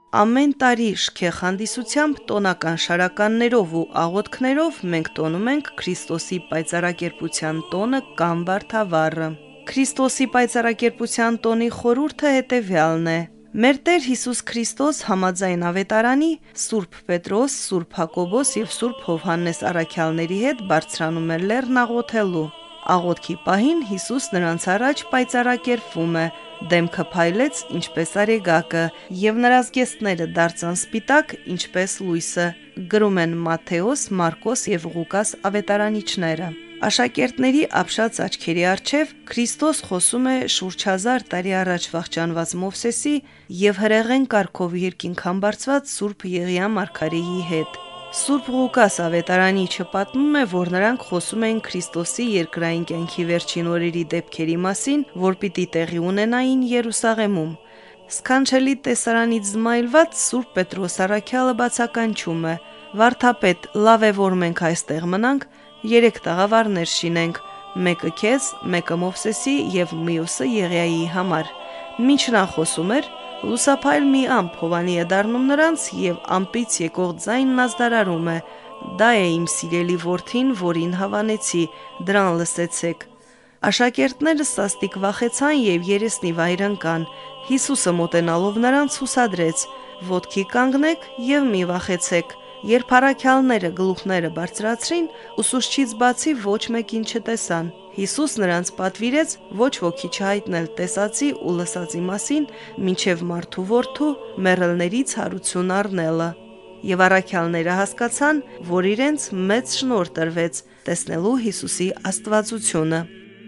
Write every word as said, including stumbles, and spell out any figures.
Ամեն տարի շքեղ հանդիսությամբ տոնական շարականներով ու աղոթքներով մենք տոնում ենք Քրիստոսի պայծառակերպության տոնը կամ Վարդավառը։ Քրիստոսի պայծառակերպության տոնի խորհուրդը հետևյալն է. Մեր Տեր Հիսուս Քրիստոս համաձայն ավետարանի Սուրբ Պետրոս, Սուրբ Հակոբոս և Սուրբ Հովհաննես առաքյալների հետ բարձրանում է լեռն աղոթելու։ Աղոթքի պահին Հիսուս նրանց առաջ պայծառակերպվում է, դեմքը փայլեց ինչպես արեգակը, և նրա զգեստները դարձան սպիտակ ինչպես լույսը, գրում են Մատթեոս, Մարկոս և Ղուկաս ավետարանիչները։ Աշակերտների ապշած աչքերի առջև Քրիստոս խոսում է շուրջ հազար տարի առաջ վախճանված Մովսեսի և հրեղեն կարգով երկինք համբարձված Սուրբ Եղիա մարգարեի հետ։ Սուրբ Ղուկաս ավետարանիչը պատմում է, որ նրանք խոսում էին Քրիստոսի երկրային կյանքի վերջին օրերի դեպքերի մասին, որ պիտի տեղի ունենային Երուսաղեմում։ Սքանչելի տեսարանից զմայլված Սուրբ Պետրոս առաքյալը բացականչում է. «Վարդապետ, լավ է, որ մենք այստեղ մնանք, երեք տաղավարներ շինենք, մեկը քեզ, մեկը Մովսեսի և մյուսը Եղիայի համար»։ Մինչ նա խոսում էր, լուսափայլ մի ամպ Հովանի է դառնում նրանց և ամպից եկող ձայնն ազդարարում է. «Դա է իմ սիրելի որդին, որին հավանեցի, դրան լսեցեք»։ Աշակերտները սաստիկ վախեցան և երեսնի վայր ընկան։ Հիսուսը մոտենալով նրանց հուսադրեց. «Ոտքի կանգնեք և մի վախեցեք»։ Երբ առաքյալները գլուխները բարձրացրին, ուսուցչից բացի ոչ մեկին չտեսան։ Հիսուս նրանց պատվիրեց ոչ ոքի չհայտնել տեսածի ու լսածի մասին, մինչև մարդու որդու մեռելներից հարություն առնելը։ Եվ առաքյալները հասկացան, որ իրենց մեծ շնորհ տրվեց տեսնելու Հիսուսի աստվածությունը։